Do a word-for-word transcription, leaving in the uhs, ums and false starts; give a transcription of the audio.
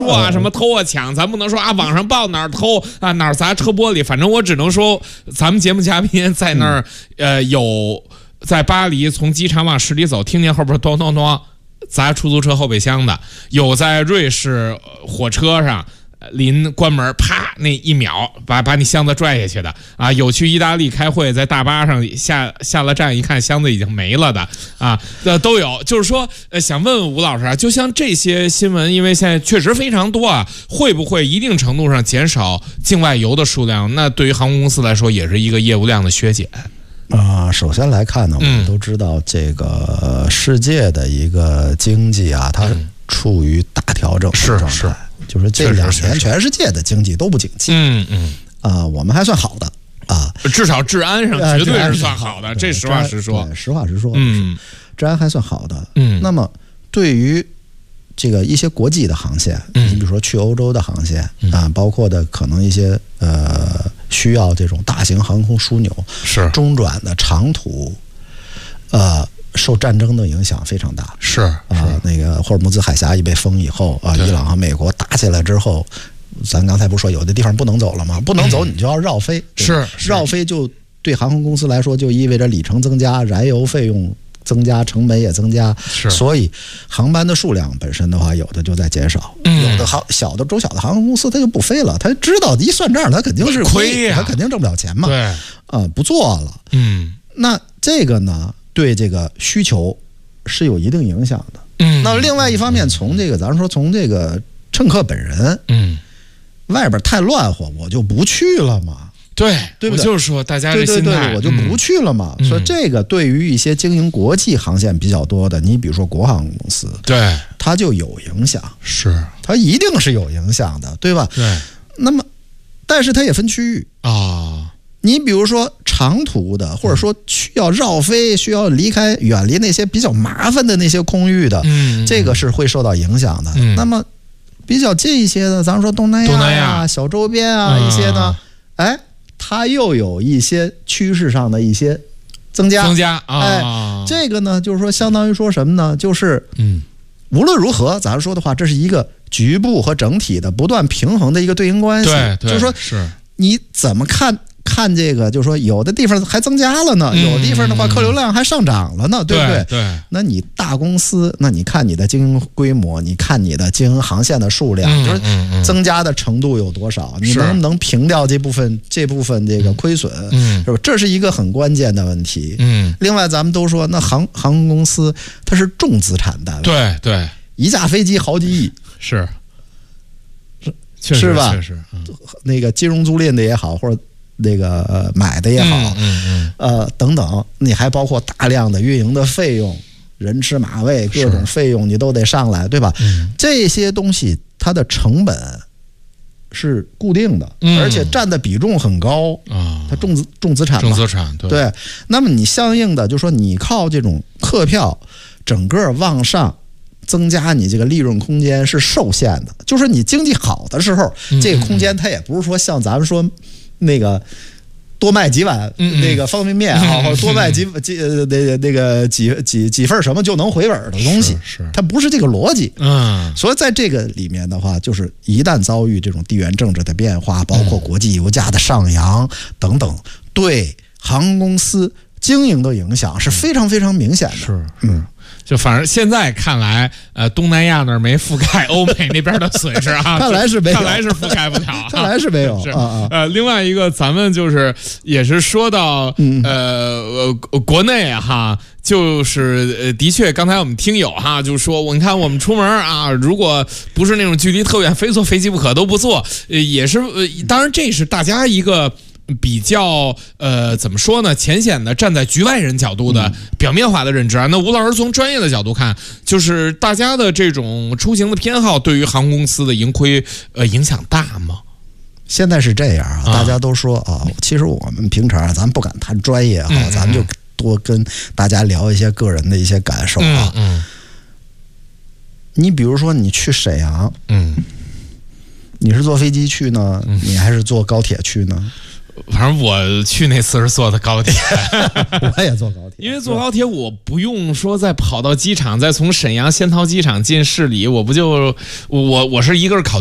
啊，什么偷啊抢，咱不能说啊网上报哪儿偷啊哪儿砸车玻璃，反正我只能说咱们节目嘉宾在那儿、嗯、呃有在巴黎从机场往市里走，听见后边咚咚咚砸出租车后备箱的，有在瑞士火车上临关门啪那一秒把把你箱子拽下去的啊，有去意大利开会在大巴上下下了站一看箱子已经没了的啊，呃都有。就是说呃想问问吴老师啊，就像这些新闻，因为现在确实非常多啊，会不会一定程度上减少境外游的数量？那对于航空公司来说也是一个业务量的削减。 啊、呃，首先来看呢，我们都知道这个世界的一个经济啊，它处于大调整的状态。是是。就是这两年全世界的经济都不景气， 嗯嗯， 啊、呃，我们还算好的啊， 至少治安上绝对是算好的，呃、这实话实说， 实话实说， 嗯， 治安还算好的， 嗯。 那么对于这个一些国际的航线， 嗯， 你比如说去欧洲的航线、嗯、啊，包括的可能一些呃需要这种大型航空枢纽是中转的长途，呃。受战争的影响非常大， 是啊，那个霍尔木兹海峡一被封以后啊，伊朗和美国打起来之后，咱刚才不说有的地方不能走了吗？不能走，你就要绕飞， 是绕飞就对航空公司来说就意味着里程增加，燃油费用增加，成本也增加， 是， 所以航班的数量本身的话，有的就在减少， 嗯、 有的航小的中小的航空公司它就不飞了，他知道一算账，他肯定是亏呀， 他肯定挣不了钱嘛， 对， 啊、呃，不做了， 嗯， 那这个呢？对这个需求是有一定影响的。 嗯， 那另外一方面，从这个咱说从这个乘客本人， 嗯， 外边太乱乎，我就不去了嘛。 对， 对不对？ 我就是说，大家这心态， 对对对，我就不去了嘛。嗯、所以这个对于一些经营国际航线比较多的，你比如说国航公司， 对， 它就有影响， 是， 它一定是有影响的，对吧？ 对。 那么，但是它也分区域啊。哦， 你比如说长途的，或者说需要绕飞、需要离开、远离那些比较麻烦的那些空域的， 嗯， 这个是会受到影响的。 嗯、 那么比较近一些的，咱们说东南亚、啊、 东南亚小周边啊、嗯、一些呢，哎，它又有一些趋势上的一些增加， 增加啊、 哎，这个呢，就是说相当于说什么呢？就是嗯， 无论如何，咱说的话，这是一个局部和整体的不断平衡的一个对应关系。 对，对， 就是说是你怎么看？看这个，就是说有的地方还增加了呢，有的地方的话客流量还上涨了呢， 嗯、 对不对？ 对。 那你大公司，那你看你的经营规模，你看你的经营航线的数量， 嗯、 就是增加的程度有多少？嗯、你能不能平掉这部分这部分这个亏损？ 嗯， 是吧？这是一个很关键的问题。 嗯。 另外，咱们都说，那航航空公司它是重资产单位， 对对， 一架飞机好几亿， 是是是吧？ 确实，嗯、 那个金融租赁的也好，或者。那个、呃、买的也好， 嗯嗯嗯、 呃等等，你还包括大量的运营的费用，人吃马喂，各种费用你都得上来，对吧？ 嗯、 这些东西它的成本是固定的， 嗯、 而且占的比重很高啊， 它重资重资产嘛， 重资产 对, 对。那么你相应的就说你靠这种客票整个往上增加你这个利润空间是受限的，就是你经济好的时候， 嗯、 这个空间它也不是说像咱们说。那个多卖几碗那个方便面啊， 嗯、 或者多卖几几呃那个那个几几几份什么就能回本的东西， 是它不是这个逻辑。 嗯， 所以在这个里面的话，就是一旦遭遇这种地缘政治的变化，包括国际油价的上扬等等，对航空公司经营的影响是非常非常明显的。 是， 嗯。 就反正现在看来，呃，东南亚那儿没覆盖欧美那边的损失啊， 看来是没有， 看来是覆盖不了、啊， 看来是没有。 是啊呃，另外一个，咱们就是也是说到， 嗯、 呃呃，国内哈，就是呃，的确，刚才我们听友哈就说，我你看我们出门啊，如果不是那种距离特远，非坐飞机不可都不坐，呃，也是，呃，当然这是大家一个。比较呃怎么说呢？浅显的站在局外人角度的表面化的认知啊。那吴老师从专业的角度看，就是大家的这种出行的偏好对于航空公司的盈亏呃影响大吗？ 现在是这样啊，大家都说啊，其实我们平常咱不敢谈专业哈、 嗯， 咱们就多跟大家聊一些个人的一些感受啊。 嗯，嗯你比如说你去沈阳， 嗯， 你是坐飞机去呢，你还是坐高铁去呢？ 反正我去那次是坐的高铁， 我也坐高铁， 因为坐高铁我不用说再跑到机场，再从沈阳仙桃机场进市里，我不就我我是一个是考